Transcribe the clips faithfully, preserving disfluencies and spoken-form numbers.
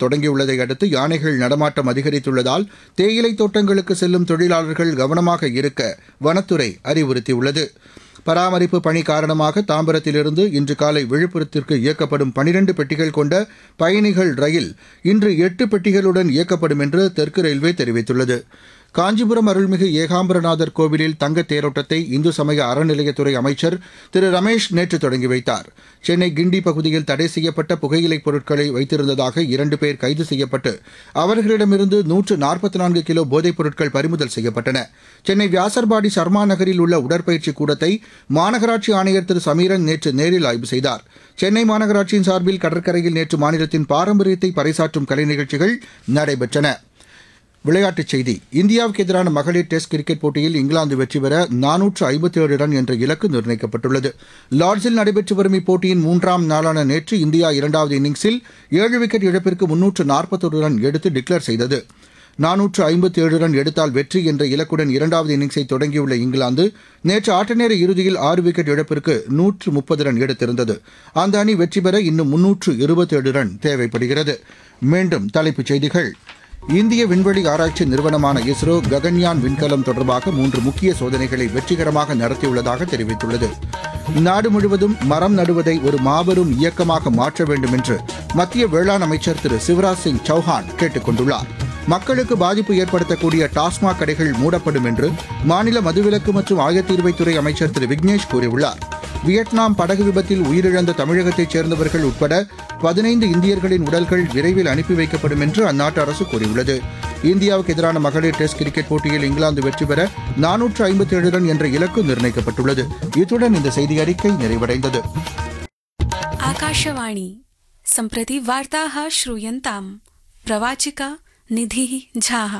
தொடங்கியுள்ளதை அடுத்து யானைகள் நடமாட்டம் அதிகரித்துள்ளதால் தேயிலை தோட்டங்களுக்கு செல்லும் தொழிலாளர்கள் கவனமாக இருக்க வனத்துறை அறிவுறுத்தியுள்ளது. பராமரிப்பு பணி காரணமாக தாம்பரத்திலிருந்து இன்று காலை விழுப்புரத்திற்கு இயக்கப்படும் பனிரண்டு பெட்டிகள் கொண்ட பயணிகள் ரயில் இன்று எட்டு பெட்டிகளுடன் இயக்கப்படும் என்று தெற்கு ரயில்வே தெரிவித்துள்ளது. காஞ்சிபுரம் அருள்மிகு ஏகாம்பரநாதர் கோவிலில் தங்கத் தேரோட்டத்தை இந்து சமய அறநிலையத்துறை அமைச்சர் திரு ரமேஷ் நேற்று தொடங்கி வைத்தார். சென்னை கிண்டி பகுதியில் தடை செய்யப்பட்ட புகையிலைப் பொருட்களை வைத்திருந்ததாக இரண்டு பேர் கைது செய்யப்பட்டு அவர்களிடமிருந்து நூற்று நாற்பத்தி நான்கு கிலோ போதைப் பொருட்கள் பறிமுதல் செய்யப்பட்டன. சென்னை வியாசர்பாடி சர்மா நகரில் உள்ள உடற்பயிற்சி கூடத்தை மாநகராட்சி ஆணையர் திரு சமீரன் நேற்று நேரில் ஆய்வு செய்தார். சென்னை மாநகராட்சியின் சார்பில் கடற்கரையில் நேற்று மாநிலத்தின் பாரம்பரியத்தை பறைசாற்றும் கலை நிகழ்ச்சிகள் நடைபெற்றன. விளையாட்டுச் செய்தி. இந்தியாவுக்கு எதிரான மகளிர் டெஸ்ட் கிரிக்கெட் போட்டியில் இங்கிலாந்து வெற்றி பெற நானூற்று ஐம்பத்தி ஏழு ரன் என்ற இலக்கு நிர்ணயிக்கப்பட்டுள்ளது. லார்ட்ஸில் நடைபெற்று வரும் இப்போட்டியின் மூன்றாம் நாளான நேற்று இந்தியா இரண்டாவது இன்னிங்ஸில் ஏழு விக்கெட் இழப்பிற்கு முன்னூற்று நாற்பத்தொரு ரன் எடுத்து டிக்ளேர் செய்தது. நானூற்று ஐம்பத்தி ஏழு ரன் எடுத்தால் வெற்றி என்ற இலக்குடன் இரண்டாவது இன்னிங்ஸை தொடங்கியுள்ள இங்கிலாந்து நேற்று ஆட்டநேர இறுதியில் ஆறு விக்கெட் இழப்பிற்கு நூற்று முப்பது ரன் எடுத்திருந்தது. அந்த அணி வெற்றி பெற இன்னும் முன்னூற்று இருபத்தேழு ரன் தேவைப்படுகிறது. மீண்டும் தலைப்புச் செய்திகள். இந்திய விண்வெளி ஆராய்ச்சி நிறுவனமான இஸ்ரோ ககன்யான் விண்கலம் தொடர்பாக மூன்று முக்கிய சோதனைகளை வெற்றிகரமாக நடத்தியுள்ளதாக தெரிவித்துள்ளது. நாடு முழுவதும் மரம் நடுவதை ஒரு மாபெரும் இயக்கமாக மாற்ற வேண்டும் என்று மத்திய வேளாண் அமைச்சர் திரு சிவராஜ் சிங் சௌஹான் கேட்டுக் கொண்டுள்ளார். மக்களுக்கு பாதிப்பு ஏற்படுத்தக்கூடிய டாஸ்மாக் கடைகள் மூடப்படும் என்று மாநில மதுவிலக்கு மற்றும் ஆயத்தீர்வைத்துறை அமைச்சர் திரு விக்னேஷ் கூறியுள்ளார். வியட்நாம் படகு விபத்தில் உயிரிழந்த தமிழகத்தைச் சேர்ந்தவர்கள் உட்பட பதினைந்து இந்தியர்களின் உடல்கள் விரைவில் அனுப்பி வைக்கப்படும் என்று அந்நாட்டு அரசு கூறியுள்ளது. இந்தியாவுக்கு எதிரான மகளிர் டெஸ்ட் கிரிக்கெட் போட்டியில் இங்கிலாந்து வெற்றி பெற நானூற்று ஐம்பத்தி ஏழு ரன் என்ற இலக்கு நிர்ணயிக்கப்பட்டுள்ளது. இத்துடன் இந்த செய்தி அறிக்கை நிறைவடைந்தது. आकाशवाणी सम्प्रति वार्ताः श्रूयन्ताम्. प्रवाचिका निधिः झाः.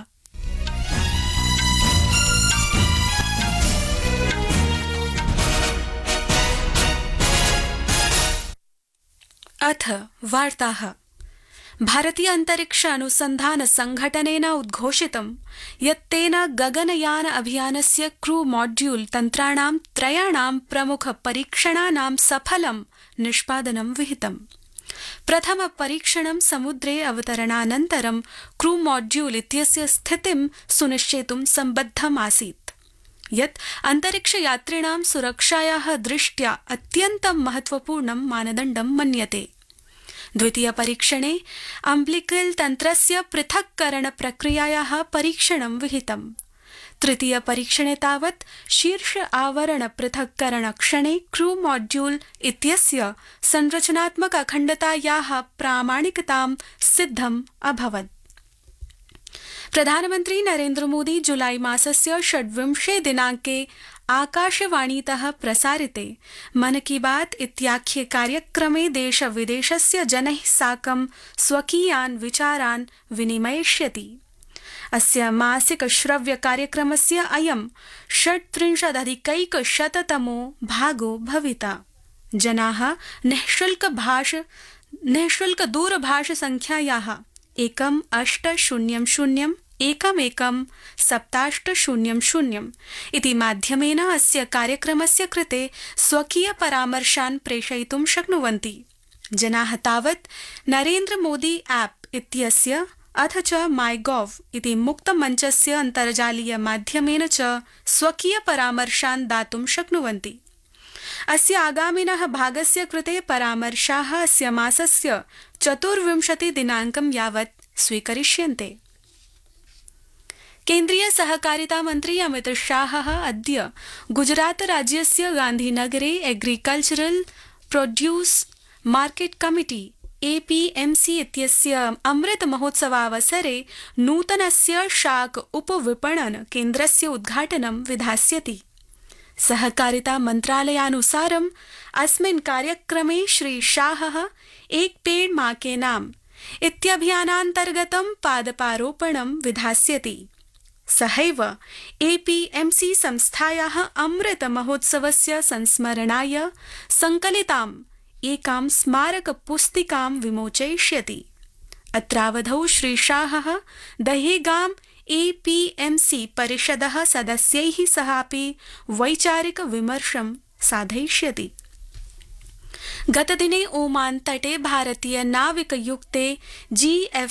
अथ वार्ताः. भारतीय अंतरिक्ष अनुसंधान संघटनेन उद्घोषितं यत् तेन गगनयान अभियानस्य क्रू मॉड्यूल तन्त्राणां त्रयाणां प्रमुख परीक्षणानां सफलं निष्पादनं विहितम्. प्रथम परीक्षणं समुद्रे अवतरणानन्तरं क्रू मॉड्यूल इत्यस्य स्थितिं सुनिश्चेतुं सम्बद्धम् आसीत् यत् अंतरिक्षयात्रिणां सुरक्षायाः दृष्ट्या अत्यन्तं महत्वपूर्णं मानदण्डं मन्यते. द्वितीय परीक्षणे अम्बिलिकल तन्त्रस्य पृथक्करण प्रक्रियायाः परीक्षणं विहितम्. तृतीय परीक्षणे तावत् शीर्ष आवरण पृथक्करण क्षणे क्रू मॉड्यूल इत्यस्य संरचनात्मक अखण्डतायाः प्रामाणिकतां सिद्धम् अभवत्. प्रधानमन्त्री नरेन्द्र मोदी जुलाई मासस्य षड्विंशे दिनाङ्के आकाशवाणीतः प्रसारिते मन की बात इत्याख्ये कार्यक्रमे देश विदेशस्य जनैः साकं स्वकीयान् विचारान् विनिमयिष्यति. अस्य मासिक श्रव्य कार्यक्रमस्य अयं षट्त्रिंशदधिकैकशततमो भागो भविता. जनाः निःशुल्क भाष निःशुल्क दूरभाष संख्यायाः एकम् अष्ट शून्यं शून्यम् एकमेकं सप्ताष्ट शून्यं शून्यम् इति माध्यमेन अस्य कार्यक्रमस्य कृते स्वकीय परामर्शान् प्रेषयितुं शक्नुवन्ति. जनाः तावत् नरेन्द्र मोदी ऐप् इत्यस्य अथ च माई गॉव इति मुक्तमञ्चस्य अन्तर्जालीय माध्यमेन च स्वकीय परामर्शान् दातुं शक्नुवन्ति. अस्य आगामिनः भागस्य कृते परामर्शाः अस्य मासस्य चतुर्विंशति दिनाङ्कं यावत् स्वीकरिष्यन्ते. केन्द्रीय सहकारिता मन्त्री अमित शाहः अद्य गुजरात राज्यस्य गान्धीनगरे agricultural produce market committee APMC इत्यस्य अमृत महोत्सवावसरे नूतनस्य शाक उपविपणन केन्द्रस्य उद्घाटनं विधास्यति. सहकारिता मन्त्रालयानुसारम् अस्मिन् कार्यक्रमे श्री शाहः एक पेड़ मां के नाम इत्यभियानान्तर्गतं पादपारोपणं विधास्यति. सहैव एपीएमसी संस्थायाः अमृत महोत्सवस्य संस्मरणाय संकलिताम् एकां स्मारक पुस्तिकां विमोचयिष्यति. अत्रावधौ श्री शाहः दहेगां एपीएमसी परिषदः सदस्यैः सहापि वैचारिक विमर्शं साधयिष्यति. गतदिने ओमान तटे भारतीय नाविकयुक्ते जीएफ